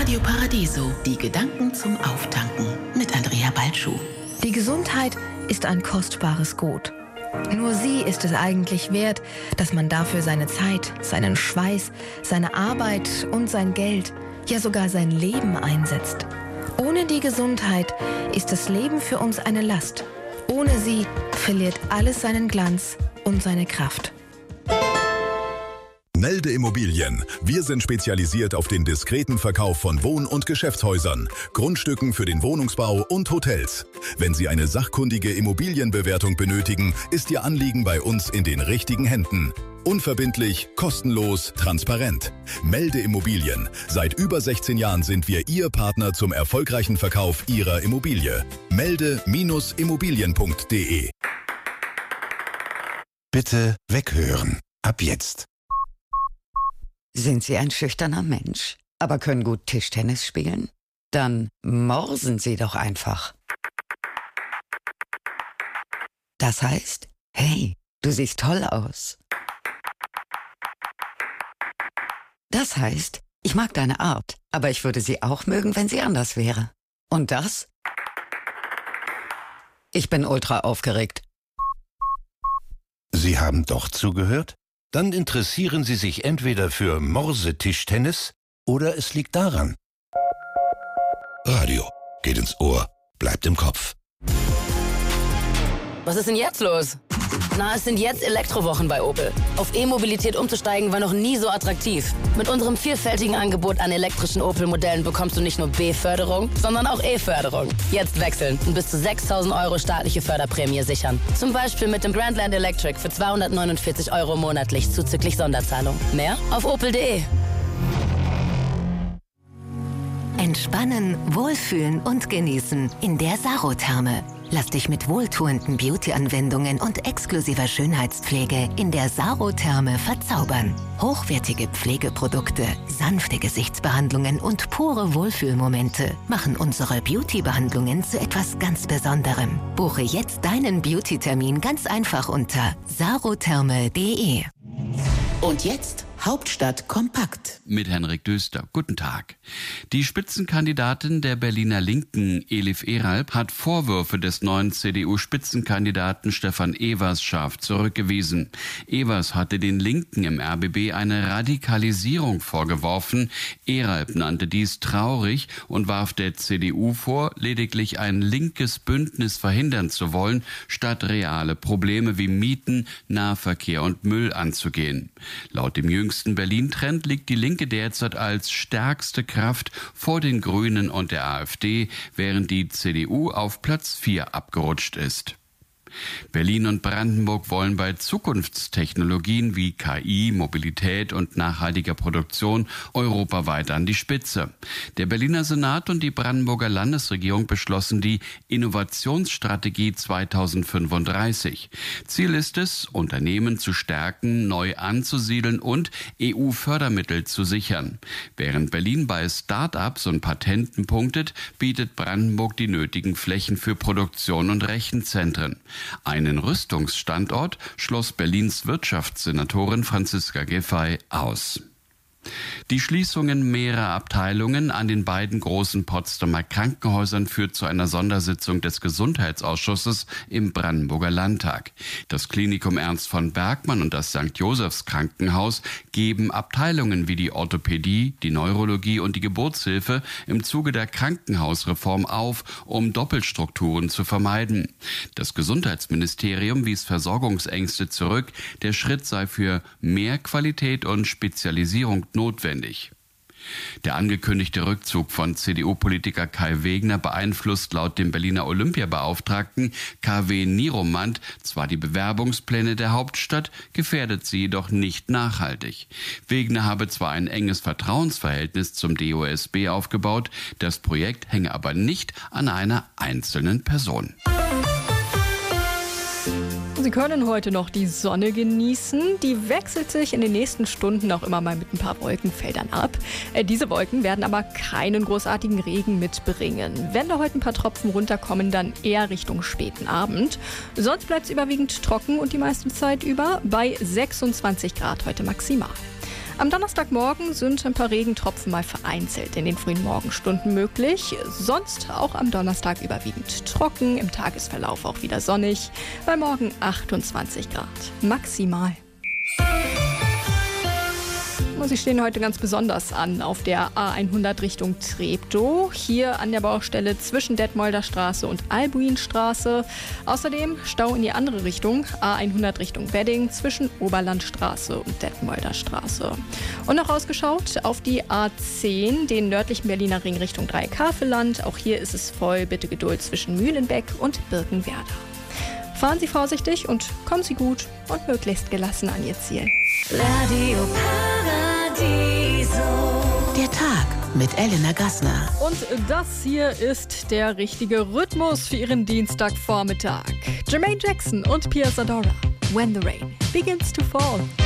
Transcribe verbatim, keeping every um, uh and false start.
Radio Paradiso, die Gedanken zum Auftanken mit Andrea Balschuh. Die Gesundheit ist ein kostbares Gut. Nur sie ist es eigentlich wert, dass man dafür seine Zeit, seinen Schweiß, seine Arbeit und sein Geld, ja sogar sein Leben einsetzt. Ohne die Gesundheit ist das Leben für uns eine Last. Ohne sie verliert alles seinen Glanz und seine Kraft. Melde Immobilien. Wir sind spezialisiert auf den diskreten Verkauf von Wohn- und Geschäftshäusern, Grundstücken für den Wohnungsbau und Hotels. Wenn Sie eine sachkundige Immobilienbewertung benötigen, ist Ihr Anliegen bei uns in den richtigen Händen. Unverbindlich, kostenlos, transparent. Melde Immobilien. Seit über sechzehn Jahren sind wir Ihr Partner zum erfolgreichen Verkauf Ihrer Immobilie. Melde Immobilien punkt de. Bitte weghören. Ab jetzt. Sind Sie ein schüchterner Mensch, aber können gut Tischtennis spielen? Dann morsen Sie doch einfach. Das heißt, hey, du siehst toll aus. Das heißt, ich mag deine Art, aber ich würde sie auch mögen, wenn sie anders wäre. Und das? Ich bin ultra aufgeregt. Sie haben doch zugehört? Dann interessieren Sie sich entweder für Morse-Tischtennis oder es liegt daran. Radio geht ins Ohr, bleibt im Kopf. Was ist denn jetzt los? Na, es sind jetzt Elektrowochen bei Opel. Auf E-Mobilität umzusteigen war noch nie so attraktiv. Mit unserem vielfältigen Angebot an elektrischen Opel-Modellen bekommst du nicht nur B-Förderung, sondern auch E-Förderung. Jetzt wechseln und bis zu sechstausend Euro staatliche Förderprämie sichern. Zum Beispiel mit dem Grandland Electric für zweihundertneunundvierzig Euro monatlich zuzüglich Sonderzahlung. Mehr auf opel punkt de. Entspannen, wohlfühlen und genießen in der Sarotherme. Lass dich mit wohltuenden Beauty-Anwendungen und exklusiver Schönheitspflege in der Sarotherme verzaubern. Hochwertige Pflegeprodukte, sanfte Gesichtsbehandlungen und pure Wohlfühlmomente machen unsere Beauty-Behandlungen zu etwas ganz Besonderem. Buche jetzt deinen Beauty-Termin ganz einfach unter sarotherme punkt de. Und jetzt Hauptstadt kompakt. Mit Henrik Döster. Guten Tag. Die Spitzenkandidatin der Berliner Linken, Elif Eralp, hat Vorwürfe des neuen C D U-Spitzenkandidaten Stefan Evers scharf zurückgewiesen. Evers hatte den Linken im R B B eine Radikalisierung vorgeworfen. Eralp nannte dies traurig und warf der C D U vor, lediglich ein linkes Bündnis verhindern zu wollen, statt reale Probleme wie Mieten, Nahverkehr und Müll anzugehen. Laut dem jüngsten Berlin-Trend liegt die Linke derzeit als stärkste Kraft vor den Grünen und der AfD, während die C D U auf Platz vier abgerutscht ist. Berlin und Brandenburg wollen bei Zukunftstechnologien wie K I, Mobilität und nachhaltiger Produktion europaweit an die Spitze. Der Berliner Senat und die Brandenburger Landesregierung beschlossen die Innovationsstrategie zweitausendfünfunddreißig. Ziel ist es, Unternehmen zu stärken, neu anzusiedeln und E U-Fördermittel zu sichern. Während Berlin bei Start-ups und Patenten punktet, bietet Brandenburg die nötigen Flächen für Produktion und Rechenzentren. Einen Rüstungsstandort schloss Berlins Wirtschaftssenatorin Franziska Giffey aus. Die Schließungen mehrerer Abteilungen an den beiden großen Potsdamer Krankenhäusern führt zu einer Sondersitzung des Gesundheitsausschusses im Brandenburger Landtag. Das Klinikum Ernst von Bergmann und das Sankt Josephs Krankenhaus geben Abteilungen wie die Orthopädie, die Neurologie und die Geburtshilfe im Zuge der Krankenhausreform auf, um Doppelstrukturen zu vermeiden. Das Gesundheitsministerium wies Versorgungsängste zurück. Der Schritt sei für mehr Qualität und Spezialisierung notwendig. Der angekündigte Rückzug von C D U-Politiker Kai Wegner beeinflusst laut dem Berliner Olympiabeauftragten K W Nieromant zwar die Bewerbungspläne der Hauptstadt, gefährdet sie jedoch nicht nachhaltig. Wegner habe zwar ein enges Vertrauensverhältnis zum D O S B aufgebaut, das Projekt hänge aber nicht an einer einzelnen Person. Sie können heute noch die Sonne genießen. Die wechselt sich in den nächsten Stunden auch immer mal mit ein paar Wolkenfeldern ab. Äh, diese Wolken werden aber keinen großartigen Regen mitbringen. Wenn da heute ein paar Tropfen runterkommen, dann eher Richtung späten Abend. Sonst bleibt es überwiegend trocken und die meiste Zeit über bei sechsundzwanzig Grad heute maximal. Am Donnerstagmorgen sind ein paar Regentropfen mal vereinzelt in den frühen Morgenstunden möglich. Sonst auch am Donnerstag überwiegend trocken, im Tagesverlauf auch wieder sonnig. Bei morgen achtundzwanzig Grad maximal. Sie stehen heute ganz besonders an auf der A hundert Richtung Treptow. Hier an der Baustelle zwischen Detmolder Straße und Albuinstraße. Außerdem Stau in die andere Richtung, A hundert Richtung Wedding zwischen Oberlandstraße und Detmolder Straße. Und noch ausgeschaut auf die A zehn, den nördlichen Berliner Ring Richtung Dreiekafelland. Auch hier ist es voll. Bitte Geduld zwischen Mühlenbeck und Birkenwerder. Fahren Sie vorsichtig und kommen Sie gut und möglichst gelassen an Ihr Ziel. Radio Paradiso. Der Tag mit Elena Gassner. Und das hier ist der richtige Rhythmus für Ihren Dienstagvormittag. Jermaine Jackson und Pia Zadora. When the rain begins to fall.